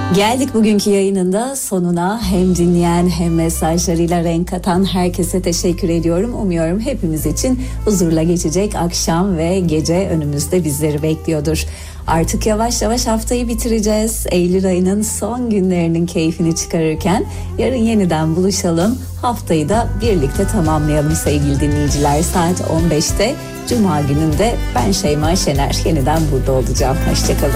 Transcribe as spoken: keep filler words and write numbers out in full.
Geldik bugünkü yayınında sonuna. Hem dinleyen hem mesajlarıyla renk katan herkese teşekkür ediyorum. Umuyorum hepimiz için huzurla geçecek akşam ve gece önümüzde bizleri bekliyordur. Artık yavaş yavaş haftayı bitireceğiz. Eylül ayının son günlerinin keyfini çıkarırken yarın yeniden buluşalım. Haftayı da birlikte tamamlayalım sevgili dinleyiciler. Saat on beşte Cuma gününde ben Şeyma Şener yeniden burada olacağım. Hoşçakalın.